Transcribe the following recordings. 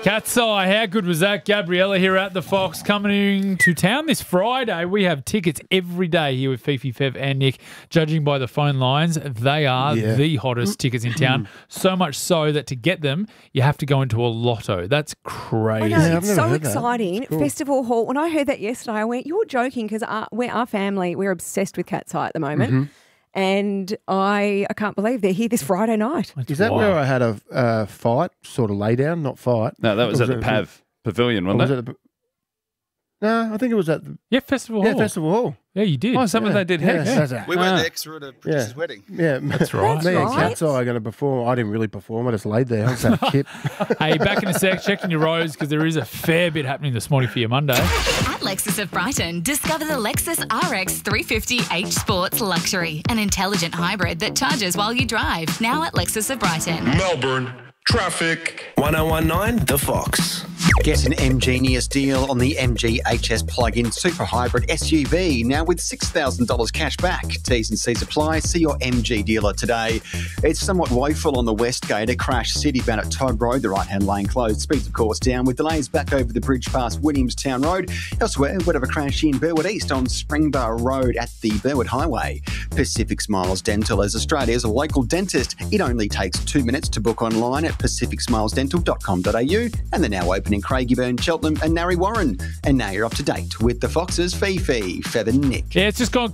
Cat's Eye, how good was that? Gabriella here at the Fox, coming to town this Friday. We have tickets every day here with Fifi, Fev and Nick. Judging by the phone lines, they are the hottest tickets in town. So much so that to get them, you have to go into a lotto. That's crazy. I know, it's so exciting. Cool. Festival Hall. When I heard that yesterday, I went, you're joking, because our family, we're obsessed with Cat's Eye at the moment. And I can't believe they're here this Friday night. Is that where I had a fight, sort of lay down, not fight? No, that was at the PAV Pavilion, wasn't it? No, I think it was at the Festival Hall. Yeah, Festival Hall. Yeah, you did. Oh, something they did. We were the extra at a Princess's wedding. Yeah, that's right. Me and Cat's Eye are going to perform. I didn't really perform. I just laid there. I was a kip. Hey, back in a sec, checking your roads because there is a fair bit happening this morning for your Monday. At Lexus of Brighton, discover the Lexus RX 350 H Sports Luxury, an intelligent hybrid that charges while you drive. Now at Lexus of Brighton. Melbourne. Traffic. 1019 The Fox. Get an MGenius deal on the MG HS plug-in super hybrid SUV now with $6,000 cash back. T's and C's apply. See your MG dealer today. It's somewhat woeful on the West Gate. A crash city-bound at Todd Road. The right-hand lane closed. Speeds, of course, down with delays back over the bridge past Williamstown Road. Elsewhere, bit of a crash in Burwood East on Springbar Road at the Burwood Highway. Pacific Smiles Dental is Australia's local dentist. It only takes 2 minutes to book online at pacificsmilesdental.com.au, and they're now open in Craigieburn, Cheltenham and Narre Warren. And now you're up to date with the Foxes, Fifi, Fev and Nick. Yeah, it's just gone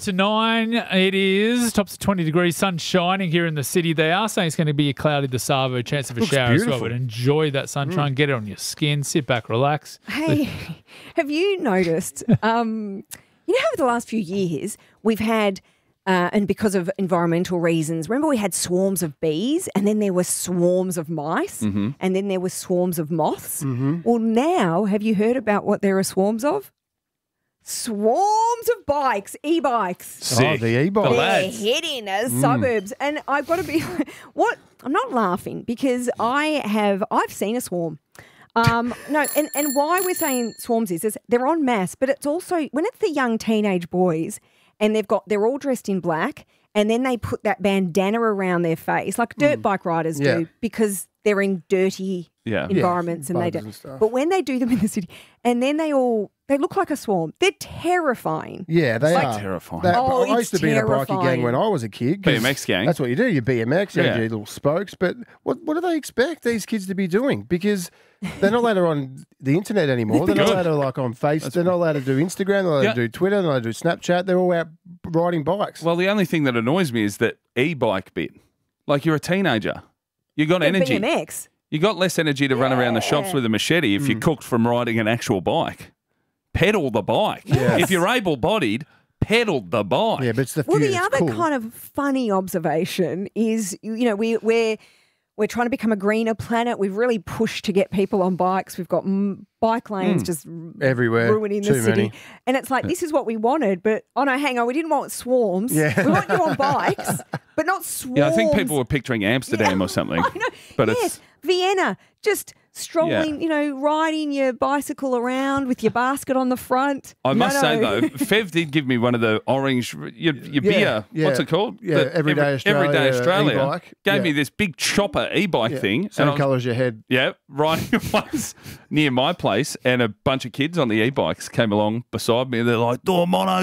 8:45. It is. Tops of 20 degrees, sun shining here in the city. They are saying it's going to be a cloudy this Savo, chance of a shower as well. But enjoy that sunshine, get it on your skin, sit back, relax. Hey, have you noticed, you know how over the last few years we've had and because of environmental reasons, remember we had swarms of bees and then there were swarms of mice and then there were swarms of moths? Well, now, have you heard about what there are swarms of? Swarms of bikes, e-bikes. Sick. Oh, the e-bikes. They're hitting the suburbs. And I've got to be, I'm not laughing because I've seen a swarm. No, and why we're saying swarms is they're en masse, but it's also, when it's the young teenage boys, and they're all dressed in black, and then they put that bandana around their face, like dirt bike riders do, because they're in dirty environments and they don't. But when they do them in the city, and then they look like a swarm. They're terrifying. Yeah, they are terrifying. I used to be in a bikie gang when I was a kid. BMX gang. That's what you do. You BMX, you have your little spokes. But what do they expect these kids to be doing? Because they're not allowed on the internet anymore. They're not allowed to on Facebook. They're not allowed to do Instagram. They're not allowed to do Twitter. They're not allowed to do Snapchat. They're all out riding bikes. Well, the only thing that annoys me is that e-bike bit. Like, you're a teenager. You got energy. BMX. You got less energy to run around the shops with a machete if you're cooked from riding an actual bike. Pedal the bike. Yes. If you're able-bodied, pedal the bike. Yeah, but it's the the other kind of funny observation is, we're trying to become a greener planet. We've really pushed to get people on bikes. We've got bike lanes just everywhere, ruining the city. Many. And it's like, this is what we wanted, but oh no, hang on, we didn't want swarms. Yeah. We want you on bikes, but not swarms. Yeah, I think people were picturing Amsterdam or something. I know. But it's Vienna, just strolling, riding your bicycle around with your basket on the front. I must say, though, Fev did give me one of the orange, your beer, what's it called? Yeah, Everyday Australia. E-bike. Gave me this big chopper e-bike thing. Same colour as your head. Yeah, riding it once near my place, and a bunch of kids on the e-bikes came along beside me, and they're like, "Mono